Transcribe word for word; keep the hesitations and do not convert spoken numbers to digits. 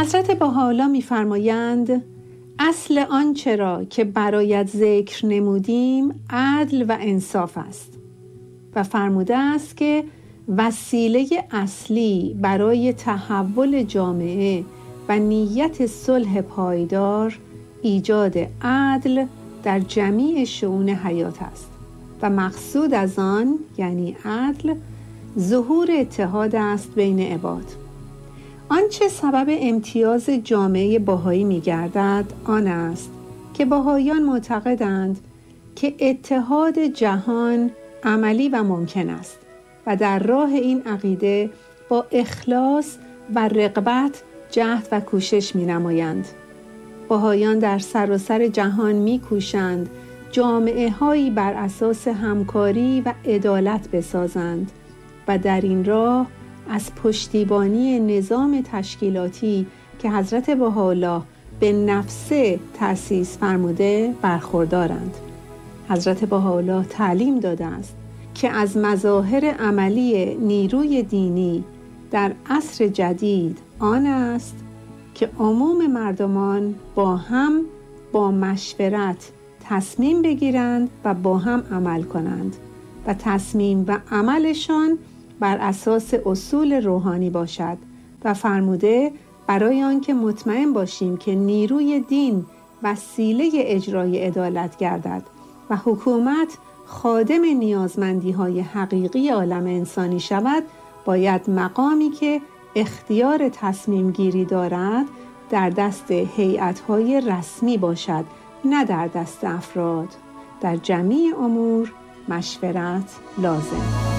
حضرت بهاءالله می‌فرمایند اصل آنچه را که برایت ذکر نمودیم عدل و انصاف است و فرموده است که وسیله اصلی برای تحول جامعه و نیت صلح پایدار ایجاد عدل در جمیع شئون حیات است و مقصود از آن یعنی عدل ظهور اتحاد است بین عباد. آنچه سبب امتیاز جامعه بهایی می گردد آن است که بهاییان معتقدند که اتحاد جهان عملی و ممکن است و در راه این عقیده با اخلاص و رغبت جهد و کوشش می نمایند. بهاییان در سراسر جهان می کوشند جامعه هایی بر اساس همکاری و عدالت بسازند و در این راه از پشتیبانی نظام تشکیلاتی که حضرت بهاءالله به نفسه تأسیس فرموده برخوردارند. حضرت بهاءالله تعلیم داده است که از مظاهر عملی نیروی دینی در عصر جدید آن است که عموم مردمان با هم با مشورت تصمیم بگیرند و با هم عمل کنند و تصمیم و عملشان بر اساس اصول روحانی باشد و فرموده برای آنکه مطمئن باشیم که نیروی دین وسیله اجرای عدالت گردد و حکومت خادم نیازمندی های حقیقی عالم انسانی شود، باید مقامی که اختیار تصمیم گیری دارد در دست هیئت‌های رسمی باشد، نه در دست افراد. در جمیع امور مشورت لازم.